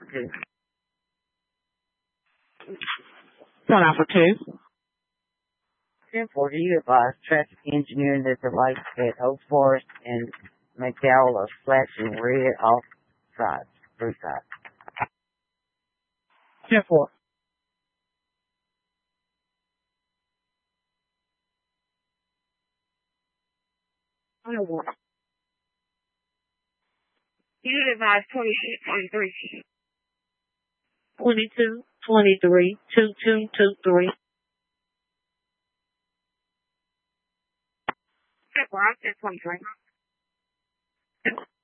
2. One out for 2. 10-4, do you advise traffic engineering that the lights at Oak Forest and McDowell are flashing red off sides, 3 sides? 10-4. I don't want. You advise 22-23. 22-23, 2-2-2-3. That's 23.